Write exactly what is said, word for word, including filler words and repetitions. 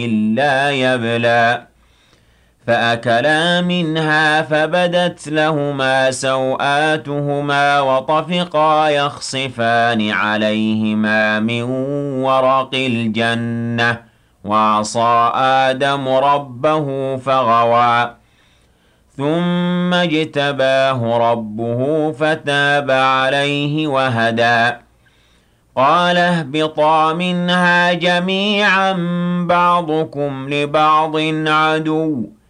إلا يبلى فأكلا منها فبدت لهما سوآتهما وطفقا يخصفان عليهما من ورق الجنة وعصى آدم ربه فغوى ثم اجتباه ربه فتاب عليه وهدى قال اهبطا منها جميعا بعضكم لبعض عدو